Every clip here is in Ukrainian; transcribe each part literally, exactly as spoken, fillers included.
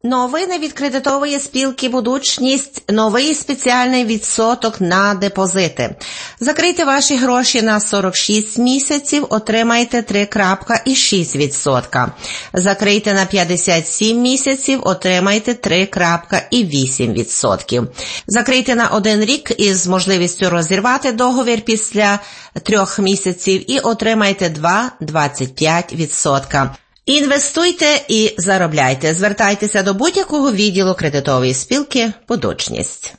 Новини від кредитової спілки «Будучність» – новий спеціальний відсоток на депозити. Закрийте ваші гроші на сорок шість місяців, отримаєте три цілих шість десятих відсотка. Закрийте на п'ятдесят сім місяців, отримаєте три цілих вісім десятих відсотка. Закрийте на один рік із можливістю розірвати договір після трьох місяців і отримаєте два цілих двадцять п'ять сотих відсотка. Інвестуйте і заробляйте. Звертайтеся до будь-якого відділу кредитової спілки «Будучність».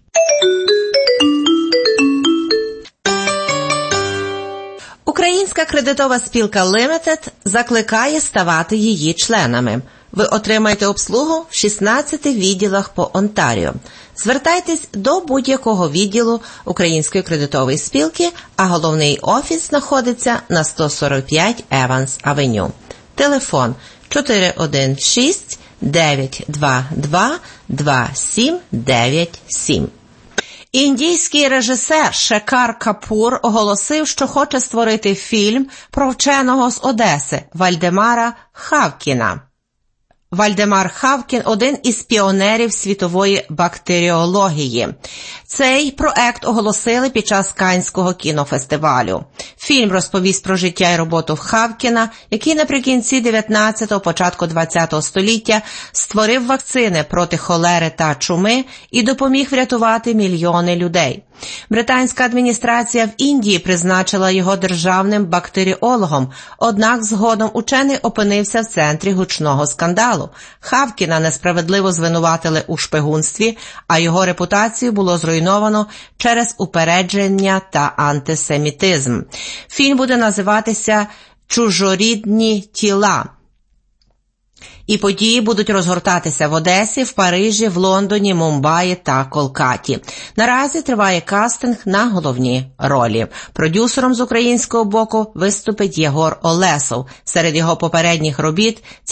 Українська кредитова спілка Limited закликає ставати її членами. Ви отримаєте обслугу в шістнадцяти відділах по Онтаріо. Звертайтесь до будь-якого відділу Української кредитової спілки, а головний офіс знаходиться на сто сорок п'ять Еванс Авеню. Телефон чотири один шість дев'ять два два два сім дев'ять сім. Індійський режисер Шекар Капур оголосив, що хоче створити фільм про вченого з Одеси Вальдемара Хавкіна. Вальдемар Хавкін – один із піонерів світової бактеріології. Цей проект оголосили під час Каннського кінофестивалю. Фільм розповість про життя і роботу Хавкіна, який наприкінці дев'ятнадцятого, початку двадцятого століття створив вакцини проти холери та чуми і допоміг врятувати мільйони людей. Британська адміністрація в Індії призначила його державним бактеріологом, однак згодом учений опинився в центрі гучного скандалу. Хавкіна несправедливо звинуватили у шпигунстві, а його репутацію було зруйновано через упередження та антисемітизм. Фільм буде називатися «Чужорідні тіла». І події будуть розгортатися в Одесі, в Парижі, в Лондоні, Мумбаї та Колкаті. Наразі триває кастинг на головні ролі. Продюсером з українського боку виступить Єгор Олесов. Серед його попередніх робіт